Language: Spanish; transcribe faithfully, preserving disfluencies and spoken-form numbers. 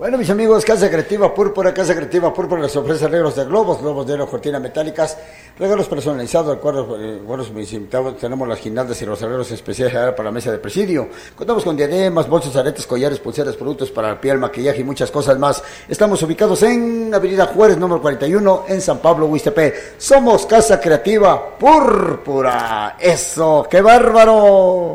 Bueno, mis amigos, Casa Creativa Púrpura, Casa Creativa Púrpura les ofrece arreglos de globos, globos de oro, cortinas metálicas, regalos personalizados, acuerdos, acuerdos municipales, tenemos las guirnaldas y los arreglos especiales para la mesa de presidio. Contamos con diademas, bolsos, aretes, collares, pulseras, productos para la piel, maquillaje y muchas cosas más. Estamos ubicados en Avenida Juárez, número cuarenta y uno, en San Pablo, Huixtepec. Somos Casa Creativa Púrpura. ¡Eso! ¡Qué bárbaro!